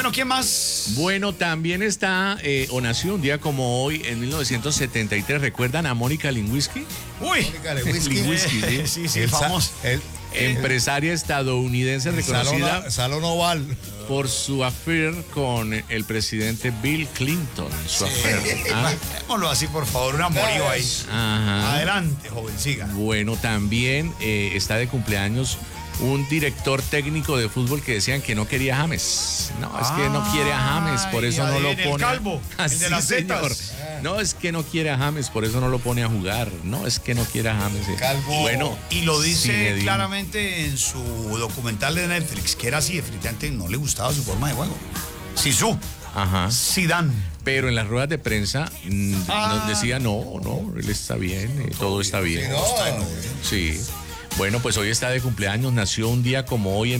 Bueno, ¿quién más? Bueno, también está, o nació un día como hoy, en 1973. ¿Recuerdan a Mónica Lewinsky? Uy. Mónica Lewinsky. Lewinsky, sí. Sí, sí, El famoso. Empresaria estadounidense reconocida Salón Oval. por su affair con el presidente Bill Clinton. Su affair. ¿Ah? Démoslo así, por favor, un amorío ahí. Ajá. Adelante, joven, siga. Bueno, también está de cumpleaños un director técnico de fútbol que decían que no quería a James. No, es que no quiere a James, por eso no lo pone. El calvo, el de las señor. setas. No, es que no quiere a James, por eso no lo pone a jugar. No, es que no quiere a James. Calvo. Bueno, Y lo dice Zinedine. claramente en su documental de Netflix, que era así, efectivamente no le gustaba su forma de juego. Zizou, Ajá. Zidane. Pero en las ruedas de prensa nos decía, no, él está bien, todo está bien. Sí. Bueno, pues hoy está de cumpleaños, nació un día como hoy en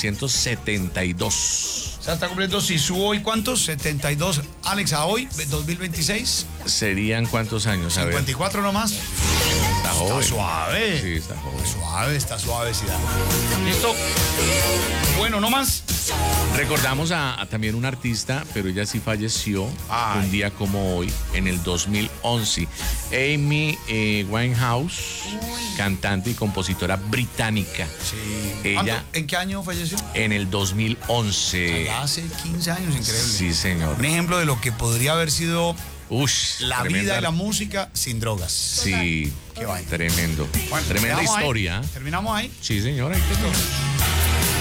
1972. O sea, está cumpliendo Zizou hoy, ¿cuántos? 72. Alex, a hoy, 2026. ¿Serían cuántos años? A ver. 54 nomás. Está joven. Está suave. Sí, está joven. Está suave, Zidane. Listo. Bueno, no más. Recordamos a también un artista, pero ella sí falleció un día como hoy, en el 2011. Amy Winehouse, cantante y compositora británica. Sí. Ella ¿En qué año falleció? en el 2011. Ya hace 15 años, increíble. Sí, señor. Un ejemplo de lo que podría haber sido la tremenda- vida y la música sin drogas. Sí, Qué vaina. tremendo. Bueno, Tremenda ¿dejamos ahí? historia. ¿Terminamos ahí? Sí, señor, ahí quedó.